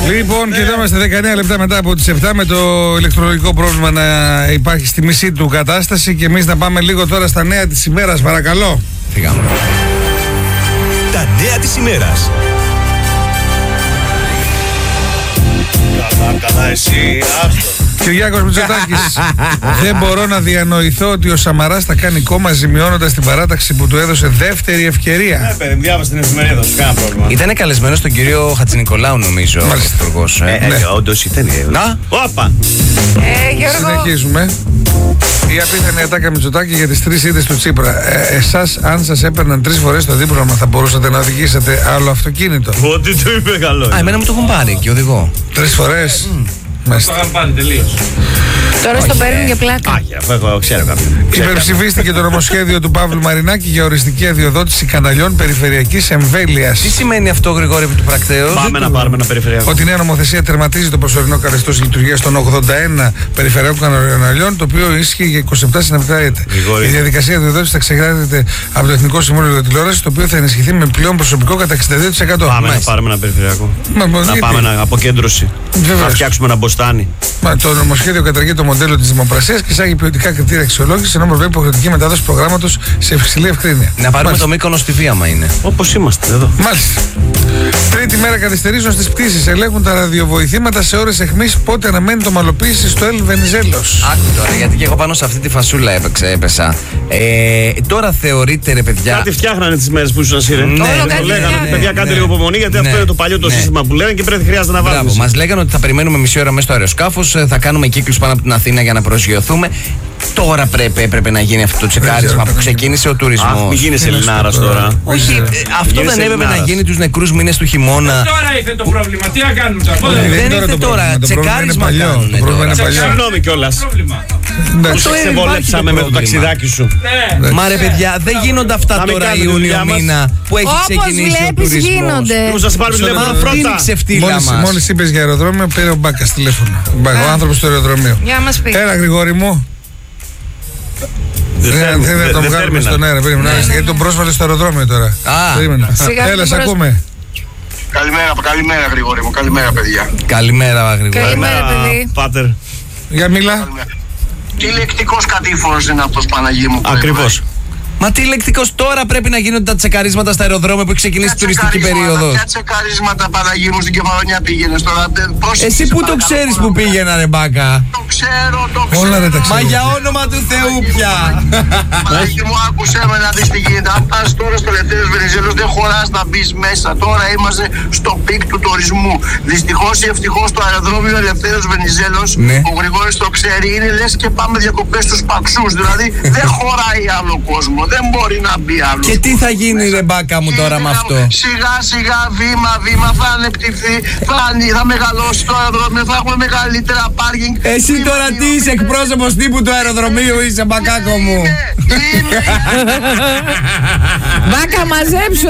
Λοιπόν, και εδώ είμαστε 19 λεπτά μετά από τις 7 με το ηλεκτρολογικό πρόβλημα να υπάρχει στη μισή του κατάσταση και εμείς να πάμε λίγο τώρα στα νέα της ημέρας, παρακαλώ. Φύγαμε. Τα νέα της ημέρας. Καλά εσύ, άστο. Κυριάκος Μητσοτάκης. Δεν μπορώ να διανοηθώ ότι ο Σαμαράς θα κάνει κόμμα ζημιώνοντας την παράταξη που του έδωσε δεύτερη ευκαιρία. Ναι, παιδί, διάβασε την εφημερίδα σου, κανένα πρόβλημα. Ήταν καλεσμένος τον κύριο Χατζηνικολάου, νομίζω. Μάλιστα. Υπουργός. Ναι. Όντως ήταν. Να. Όπα. Γιώργο. Συνεχίζουμε. Η απίθανη ατάκα Μητσοτάκη για τις 3 ήττες του Τσίπρα. Εσάς, αν σας έπαιρναν 3 φορές το δίπλωμα, θα μπορούσατε να οδηγήσετε άλλο αυτοκίνητο? Ό,τι του είπε καλό. Α, εμένα μου το έχουν πάρει και οδηγώ. 3 φορές. Το είχαν πάρει τελείως. Τώρα στο παίρνουν για πλάκα. Άχι, αφού εγώ ξέρω κάποιον. Υπερψηφίστηκε το νομοσχέδιο του Παύλου Μαρινάκη για οριστική αδειοδότηση καναλιών περιφερειακής εμβέλειας. Τι σημαίνει αυτό, Γρηγόρη, επί του πρακτέως? Πάμε να πάρουμε ένα περιφερειακό. Ότι η νέα νομοθεσία τερματίζει το προσωρινό καθεστώς λειτουργίας των 81 περιφερειακών καναλιών, το οποίο ίσχυε για 27 συνεπτά έτη. Γρηγόρη. Η διαδικασία αδειοδότησης θα εξεγράφεται από το Εθνικό Συμβούλιο για Τηλεόραση, το οποίο θα ενισχυθεί με πλέον προσωπικό κατά 62%. Πάμε να πάρουμε ένα περιφερειακό. Να πάμε να αποκέντρωση. Βεβαίως. Να φτιάξουμε ένα μποστάνι. Το νομοσχέδιο καταργεί το μοντέλο της δημοπρασίας και εισάγει ποιοτικά κριτήρια αξιολόγησης, ενώ προβλέπει υποχρεωτική μετάδοση προγράμματος σε υψηλή ευκρίνεια. Να πάρουμε το Μύκονο στη βία, άμα είναι. Όπως είμαστε εδώ. Μάλιστα. Τρίτη μέρα καθυστερήσεων στις πτήσεις. Ελέγχουν τα ραδιοβοηθήματα σε ώρες αιχμής. Πότε αναμένει το μαλοποίηση στο Ελ Βενιζέλος? Άκου τώρα, γιατί και εγώ πάνω σε αυτή τη φασούλα έπεσα. Τώρα θεωρείτε, ρε παιδιά. Κάτι φτιάχνανε τις μέρες που ήσουν ασύρε. Ναι, Λέγανε παιδιά, κάντε λίγο υπομονή, γιατί αυτό είναι το παλιό το σύστημα που λένε και πρέπει χρειάζεται να βάλουμε. Μας λέγανε ότι θα περιμένουμε μισή ώρα μέσα στο αεροσκάφος, θα κάνουμε κύκλους πάνω από την Αθήνα για να προσγειωθούμε. Τώρα έπρεπε να γίνει αυτό το τσεκάρισμα που ξεκίνησε ο τουρισμός. Αχ, μην γίνεις Ελληνάρας τώρα. Όχι, αυτό δεν έπρεπε να γίνει τους νεκρούς μήνες του χειμώνα. Τώρα ήρθε το πρόβλημα, τι να κάνουμε τώρα? Δεν ήρθε τώρα, τσεκάρισμα κάνουν. Συγγνώμη κιόλας. Που σε βολέψαμε με το ταξιδάκι σου. Μα ρε παιδιά, δεν γίνονται αυτά τώρα Ιούνιο μήνα που έχει ξεκινήσει ο τουρισμός. Γίνονται. Μου σας πάρουμε τηλέφωνο Αυτή είναι η πρώτα. ξεφτύλα μας. Μόλις είπες για αεροδρόμιο, πήρε ο Μπάκας τηλέφωνο. Ο άνθρωπος του αεροδρομίου. Για να μας πει. Έλα, Γρηγόρη μου. Δεν θα τον βγάλουμε στον αέρα. Περίμενα. Γιατί τον πρόσβαλε στο αεροδρόμιο τώρα. Περίμενα. Έλα, σε ακούμε. Καλημέρα Γρηγόρη μου, καλημέρα παιδιά. Καλημέρα, Γρηγόρη. Καλημέρα, παιδί. Πάτερ. Για μίλα. Τι λεκτικός κατήφορος είναι αυτός, Παναγί μου? Ακριβώς. Μα τι λεκτικός, τώρα πρέπει να γίνονται τα τσεκαρίσματα στα αεροδρόμια που έχει ξεκινήσει η τουριστική περίοδος. Ποια τσεκαρίσματα, Παναγί μου, στην Κεφαλονιά πήγαινες τώρα? Εσύ που το ξέρεις που πήγαινα, ρε Μπάκα? Το ξέρω. Όλα δεν τα Μα ξέρω. για όνομα του Θεού πια. Παναγί μου, άκουσέ με να δεις τι γίνεται. Αν πας τώρα στο Ελευθέριος Βενιζέλος, δεν χωράς να μπεις μέσα. Τώρα είμαστε στο πικ του τουρισμού. Δυστυχώς ή ευτυχώς το αεροδρόμιο Ελευθέριος Βενιζέλος, Ναι. ο Γρηγόρης το ξέρει, είναι λες και πάμε διακοπές στους Παξούς. Δηλαδή δεν χωράει άλλο κόσμο. Δεν μπορεί να μπει άλλο. Και τι θα γίνει, ρε Μπάκα μου, τώρα με αυτό? Σιγά σιγά, βήμα θα ανεπτυφθεί, θα μεγαλώσει το αεροδρόμιο, θα έχουμε μεγαλύτερα πάρκινγκ. Εσύ τώρα τι είσαι, εκπρόσωπος τύπου του αεροδρομίου είσαι, Μπακάκο μου? Είμαι. Μπάκα, μαζέψου,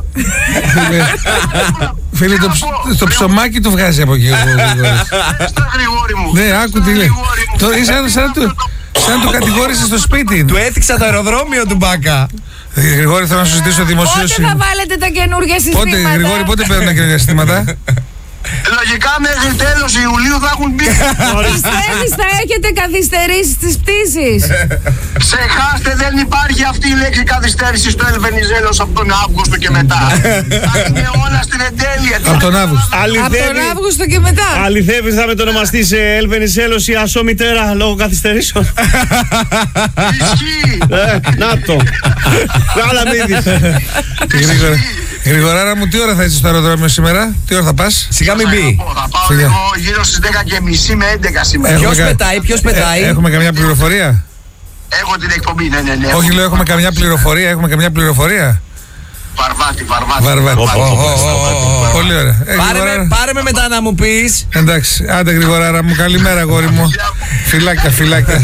Φίλε, το ψωμάκι του βγάζει από εκεί. Στα Γρηγόρη μου. Ναι, άκου τι λέει. Τώρα είσαι σαν να το κατηγόρησε στο σπίτι. Του έθιξα το αεροδρόμιο του Μπάκα. Γρηγόρη, θέλω να σου ζητήσω δημοσίως. Πότε θα βάλετε τα καινούργια συστήματα? Γρηγόρη, πότε παίρνουν τα καινούργια συστήματα? Λογικά μέχρι τέλος Ιουλίου θα έχουν μπει. Πιστεύεις θα έχετε καθυστερήσει τις πτήσεις? Ξεχάστε, δεν υπάρχει αυτή η λέξη καθυστέρηση στο Ελ Βενιζέλος από τον Αύγουστο και μετά. Θα είναι όλα στην εντέλεια. Από τον Αύγουστο. Από τον Αύγουστο και μετά. Αληθεύεις θα μετονομαστεί σε Ελ Βενιζέλος η Ασό μητέρα λόγω καθυστερήσεων? Ισχύει. Να το. Γάλα μύδι. Γρηγοράρα μου, τι ώρα θα είσαι στο αεροδρόμιο σήμερα? Τι ώρα θα πας? Σιγά μην πει. Θα πάω λίγο γύρω στις 10:30 με 11 σήμερα. Ποιος πετάει? Έχουμε καμιά πληροφορία? Έχω την εκπομπή, ναι. Όχι, λέω, έχουμε καμιά πληροφορία? Βαρβάτη. Πολύ ωραία. Πάρε με μετά να μου πεις. Εντάξει, άντε Γρηγοράρα μου, καλημέρα αγόρι μου. Φυλάκια.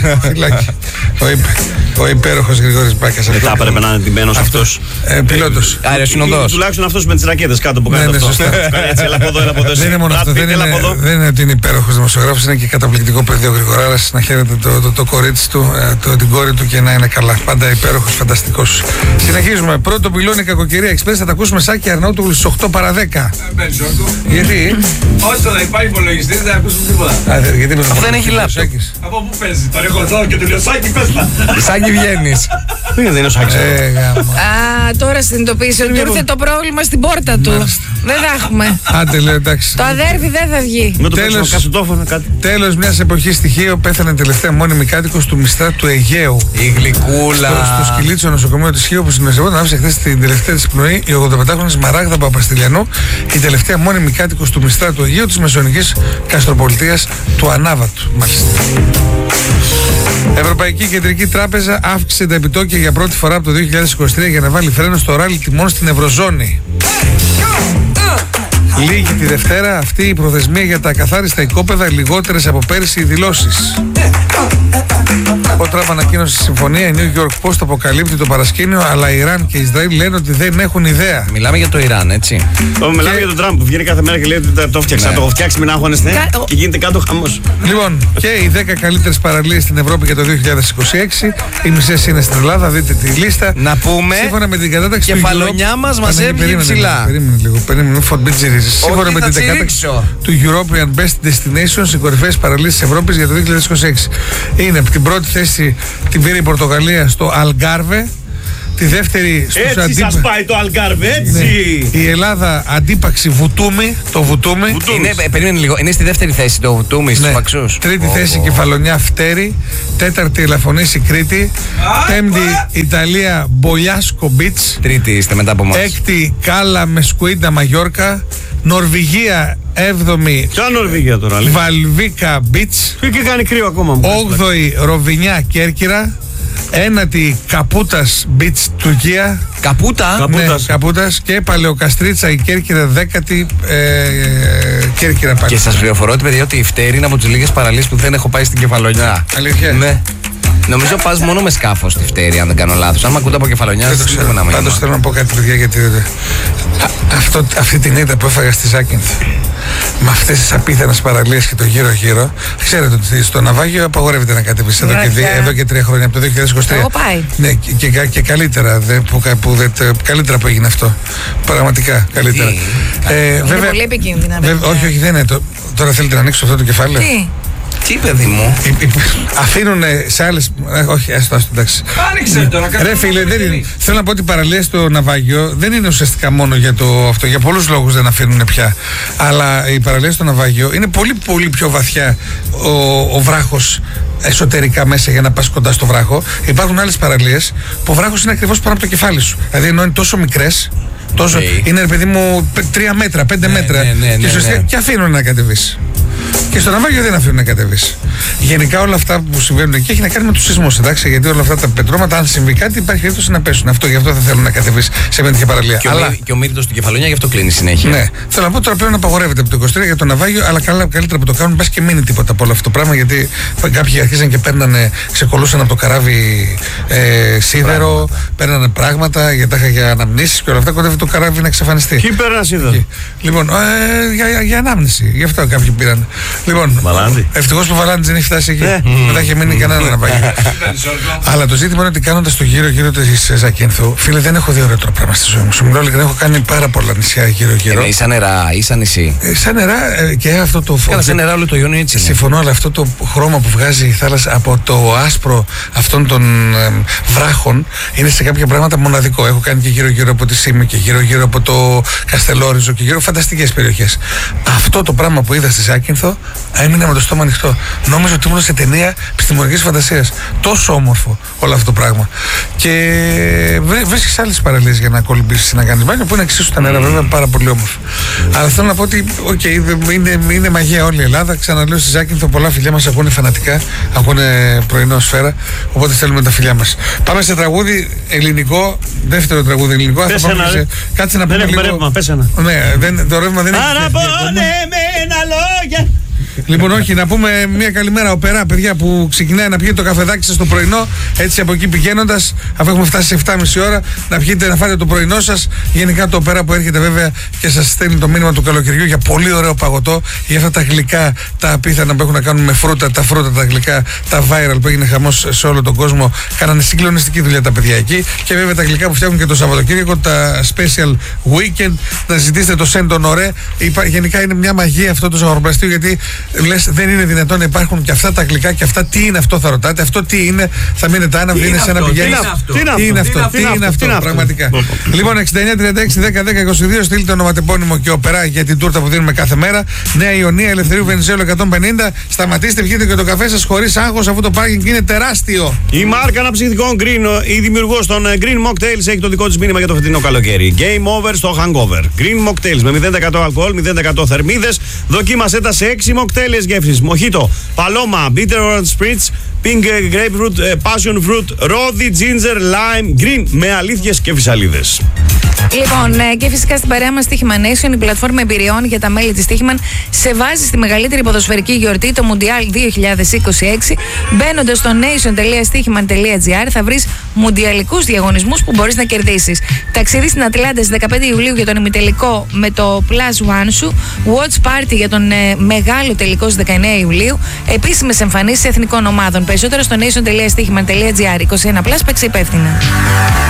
Ο υπέροχος Γρηγόρης Μπάκας. Μετά πρέπει να είναι ντυμένος αυτός. Πιλότος. Αεροσυνοδός. Τουλάχιστον αυτός με τις ρακέτες κάτω που κάνει αυτό. Έτσι, έλα από εδώ. Δεν είναι μόνο αυτό. Δεν είναι ότι είναι υπέροχος δημοσιογράφος, είναι και καταπληκτικό παιδί ο Γρηγοράρας. Να χαίρεται το κορίτσι του, την κόρη του και να είναι καλά. Πάντα υπέροχος, φανταστικός. Συνεχίζουμε. Πρώτο πυλώνι κακοκαιρία εξπρές, θα τα ακούσουμε Σάκη Αρναούτογλου στις 8 παρα 10. Γιατί? Όσο θα υπάρχει υπολογιστής δεν ακούσουμε τίποτα. Γιατί Αφού δεν έχει λάπτοπ. Από πού παίζει, το ρεκορδάω και το λέω Σάκη πες τα. Σάκη βγαίνεις. Δεν είναι ο Σάκης. Α, τώρα συνειδητοποίησε ότι ήρθε το πρόβλημα στην πόρτα του. Δεν θα έχουμε. Άντε, λέω, εντάξει. Το αδέρφι δεν θα βγει. Με το παίξω κασετόφωνο κάτι. Τέλος μιας εποχής στοιχείο πέθανε τελευταία μόνιμη κάτοικος του Μιστρά του Αιγαίου. Η γλυκούλα. Στο Σκυλίτσο νοσοκομείο της Χίου που συνεργαζόταν, άφησε χθες την τελευταία της πνοή η 85χρονη Μαράγδα Παπαστηλιανού, η τελευταία μόνιμη κάτοικος του Μιστρά του Αιγαίου της Μεσαιωνικής Καστροπολιτείας του Ανάβατου. Μάλιστα. Ευρωπαϊκή Κεντρική Τράπεζα αύξησε τα επιτόκια για πρώτη φορά από το 2023 για να βάλει φρένο στο ράλι τιμών στην Ευρωζώνη. Λίγη τη Δευτέρα αυτή η προθεσμία για τα ακαθάριστα οικόπεδα, λιγότερες από πέρυσι οι δηλώσεις. Ο Τραμπ ανακοίνωσε συμφωνία, η New York Post αποκαλύπτει το παρασκήνιο, αλλά Ιράν και Ισραήλ λένε ότι δεν έχουν ιδέα. Μιλάμε για το Ιράν, έτσι. Μιλάμε για τον Τραμπ που βγαίνει κάθε μέρα και λέει ότι το φτιάξα. Το έχω φτιάξει, μην άγχωνεστε. Και γίνεται κάτω χαμός. Λοιπόν, και οι 10 καλύτερες παραλίες στην Ευρώπη για το 2026. Οι μισές είναι στην Ελλάδα, δείτε τη λίστα. Να πούμε. Σύμφωνα με την κατάταξη του κεφαλονιά μας μαζεύει ψηλά. Περίμενε λίγο, σύμφωνα με την κατάταξη του European Best Destinations, οι κορυφαίες παραλίες της Ευρώπης για το 2026 είναι την πρώτη θέση την πήρε η Πορτογαλία στο Αλγκάρβε, τη δεύτερη στους Έτσι σας πάει το Αλγκάρβε, έτσι. Ναι. Η Ελλάδα αντίπαξη Βουτούμι, το Βουτούμι. Περίμενε λίγο, είναι στη δεύτερη θέση το Βουτούμι στους Παξούς. Τρίτη θέση Κεφαλονιά Φτέρι, τέταρτη Ελαφωνήσι Κρήτη, πέμπτη Ιταλία Μπολιάσκο Μπίτς, τρίτη είστε μετά από εμάς. έκτη Κάλα Μεσκουίντα Μαγιόρκα, Νορβηγία 7η Ποια Νορβηγία τώρα, λέει. Βαλβίκα Μπίτς, Και κάνει κρύο ακόμα. 8η Ροβινιά Κέρκυρα, 9η Καπούτας Μπίτς Τουρκία. Καπούτα. Ναι, Καπούτας και Παλαιοκαστρίτσα η Κέρκυρα 10η Κέρκυρα πάλι. Και σας πληροφορώ ότι παιδιά ότι η Φτέρη είναι από τις λίγες παραλίες που δεν έχω πάει στην Κεφαλονιά. Αλήθεια. Ναι. Νομίζω πας μόνο με σκάφος στη Φτέρη, αν δεν κάνω λάθος. Αν με ακούτε από Κεφαλονιά, Δεν το ξέρω. Πάντως θέλω να πω κάτι, παιδιά, γιατί αυτή την ήττα που έφαγα στη Ζάκυνθ με αυτές τις απίθανες παραλίες και το γύρω-γύρω, ξέρετε ότι στο ναυάγιο απαγορεύεται να κατεβείς εδώ και 3 χρόνια, από το 2023. Εγώ πάει. Ναι, και καλύτερα, καλύτερα που έγινε αυτό. Πραγματικά καλύτερα. Είναι πολύ επικίνδυνα. Όχι, δεν είναι. Τώρα θέλετε να ανοίξω αυτό το κεφάλαιο. Τι παιδί μου. Αφήνουν σε άλλες. Όχι, άστο, εντάξει. Άνοιξε τώρα, Ρε φίλε, δεν είναι. Θέλω να πω ότι οι παραλίες στο ναυάγιο δεν είναι ουσιαστικά μόνο για το αυτό. Για πολλούς λόγους δεν αφήνουν πια. Αλλά οι παραλίες στο ναυάγιο είναι πολύ πολύ πιο βαθιά ο βράχος εσωτερικά μέσα για να πας κοντά στο βράχο. Υπάρχουν άλλες παραλίες που ο βράχος είναι ακριβώς πάνω από το κεφάλι σου. Δηλαδή ενώ είναι τόσο μικρές. Είναι, ρε παιδί μου, 3 μέτρα, 5 μέτρα. Και αφήνουν να κατεβείς. Και στο ναυάγιο δεν αφήνουν να κατεβείς. Γενικά όλα αυτά που συμβαίνουν εκεί έχει να κάνει με τους σεισμούς, εντάξει. Γιατί όλα αυτά τα πετρώματα, αν συμβεί κάτι, υπάρχει περίπτωση να πέσουν. Γι' αυτό δεν θέλουν να κατεβείς σε μια τέτοια παραλία. Και ο Μύρτος στην Κεφαλονιά γι' αυτό κλείνει συνέχεια. Ναι. Θέλω να πω τώρα πλέον απαγορεύεται από το 23 για το ναυάγιο, αλλά καλύτερα που το κάνουν, πας και μείνει τίποτα από όλο αυτό το πράγμα. Γιατί κάποιοι αρχίζαν και παίρνανε, ξεκολούσαν από το καράβι σίδερο, παίρνανε πράγματα για αναμνήσεις και όλα αυτά. Κοντεύει το καράβι να εξαφανιστεί. Ποιοι πέραν σίδερο. Λοιπόν, για ανάμνηση. Γι' αυτό κάποιοι πήραν. Λοιπόν, ευτυχώς που ο Βαλάντης δεν έχει φτάσει εκεί. Δεν θα είχε μείνει κανένα ναυάγιο. Αλλά το ζήτημα είναι ότι κάνοντας το γύρω-γύρω της Ζακίνθου, φίλε, δεν έχω δει ωραίο πράγμα στη ζωή μου. Σου μιλάω ειλικρινά, έχω κάνει πάρα πολλά νησιά γύρω-γύρω. Ή σαν νερά, ή σαν νησί. Σαν νερά και αυτό το φως. Καλά, σαν νερά όλο το Ιόνιο έτσι. Συμφωνώ, αλλά αυτό το χρώμα που βγάζει η θάλασσα από το άσπρο αυτών των βράχων είναι σε κάποια πράγματα μοναδικό. Έχω κάνει και γύρω-γύρω από τη Σήμη και γύρω-γύρω από το Καστελόριζο και γύρω φανταστικές περιοχές. Αυτό το πράγμα που είδα στη Ζάκυνθο έμεινα με το στόμα ανοιχτό. Νόμιζα ότι ήμουν σε ταινία επιστημονικής φαντασίας. Τόσο όμορφο όλο αυτό το πράγμα. Και βρίσκεις άλλες παραλίες για να κολυμπήσεις, να κάνεις μπάνιο που είναι εξίσου τα νερά, βέβαια πάρα πολύ όμορφο. Αλλά θέλω να πω ότι είναι μαγεία όλη η Ελλάδα. Ξαναλέω στη Ζάκυνθο, πολλά φιλιά μας ακούνε φανατικά, ακούνε πρωινό σφαίρα. Οπότε θέλουμε τα φιλιά μας. Πάμε σε τραγούδι ελληνικό, δεύτερο τραγούδι ελληνικό. Κάτσε να πούμε λίγο. Ρεύμα, πες ένα. Ναι, το ρεύμα δεν είναι. Παραπονεμένα λόγια. Λοιπόν, όχι, να πούμε μια καλημέρα οπερά, παιδιά, που ξεκινάει να πιείτε το καφεδάκι σας το πρωινό. Έτσι από εκεί πηγαίνοντας, αφού έχουμε φτάσει σε 7.30 ώρα, να πιείτε, να φάτε το πρωινό σας. Γενικά το οπερά που έρχεται βέβαια και σας στέλνει το μήνυμα του καλοκαιριού για πολύ ωραίο παγωτό, για αυτά τα γλυκά τα απίθανα που έχουν να κάνουν με φρούτα, τα γλυκά, τα viral που έγινε χαμός σε όλο τον κόσμο. Κάνανε συγκλονιστική δουλειά τα παιδιά εκεί. Και βέβαια τα γλυκά που φτιάχνουν και το Σαββατοκύριακο, τα special weekend. Να ζητήσετε το Σέντον Ωρέ. Γενικά είναι μια μαγεία αυτό το ζαχαροπλαστείο, γιατί λες δεν είναι δυνατόν να υπάρχουν και αυτά τα γλυκά και αυτά. Τι είναι αυτό, θα ρωτάτε. Αυτό τι είναι, θα μείνετε άναυδοι, είναι σαν να πηγαίνεις. Τι είναι αυτό, πραγματικά. Λοιπόν, 69-36-10-10-22, στείλτε ονοματεπώνυμο και οπερά για την τούρτα που δίνουμε κάθε μέρα. Νέα Ιωνία, Ελευθερίου Βενιζέλου 150. Σταματήστε, βγείτε και το καφέ σας χωρίς άγχος, αφού το πάρκινγκ είναι τεράστιο. Η μάρκα αναψυκτικών Green, η δημιουργός των Green Mocktails, έχει το δικό της μήνυμα για το φετινό καλοκαίρι. Game over στο hangover. Green Mocktails με 0% αλκοόλ, 0% θερμίδες. Δοκίμασέ τα σε 6 mocktails γεύσεις. Μοχίτο, Παλώμα, Bitter Orange Spritz, Pink Grapefruit, Passion Fruit, Rodi, Ginger, Lime, Green με αλήθειες και φυσαλίδες. Λοιπόν, και φυσικά στην παρέα μας Στοίχημα Nation, η πλατφόρμα εμπειριών για τα μέλη της Στοίχημαν, σε βάζει στη μεγαλύτερη ποδοσφαιρική γιορτή, το Mundial 2026. Μπαίνοντας στο nation.stichiman.gr θα βρεις μουντιαλικούς διαγωνισμούς που μπορείς να κερδίσεις. Ταξίδι στην Ατλάντα στις 15 Ιουλίου για τον ημιτελικό με το Plus One σου. Watch Party για τον μεγάλο τελικό στις 19 Ιουλίου. Επίσημες εμφανίσεις εθνικών ομάδων. Περισσότερο στο nation.stichiman.gr. 21+, παίξε υπεύθυνα.